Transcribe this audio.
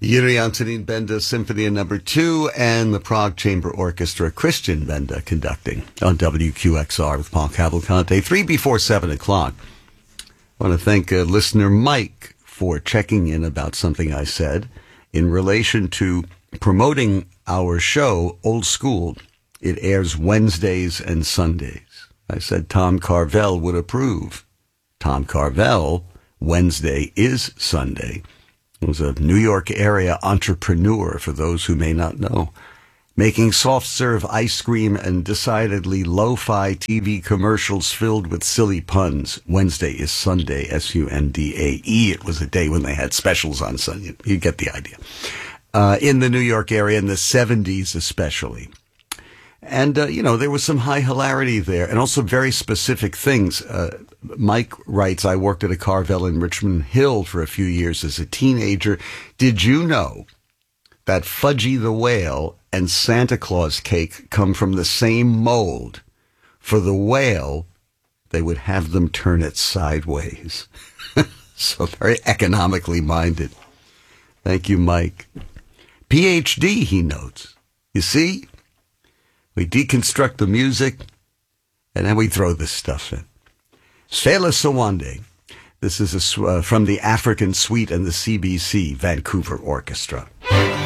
Yuri Antonin Benda Symphony Number 2 and the Prague Chamber Orchestra, Christian Benda conducting on WQXR with Paul Cavalcante, 3 before 7 o'clock. I want to thank listener Mike for checking in about something I said in relation to promoting our show, Old School. It airs Wednesdays and Sundays. I said Tom Carvel would approve. Tom Carvel, Wednesday is Sunday. He was a New York area entrepreneur, for those who may not know, making soft-serve ice cream and decidedly lo-fi TV commercials filled with silly puns. Wednesday is Sunday, S-U-N-D-A-E. It was a day when they had specials on Sunday. You get the idea. In the New York area, in the 70s especially. And, there was some high hilarity there and also very specific things. Mike writes, I worked at a Carvel in Richmond Hill for a few years as a teenager. Did you know that Fudgy the Whale and Santa Claus cake come from the same mold? For the whale, they would have them turn it sideways. So very economically minded. Thank you, Mike. PhD, he notes. You see? We deconstruct the music, and then we throw this stuff in. Sela Sawande. This is from the African Suite and the CBC Vancouver Orchestra.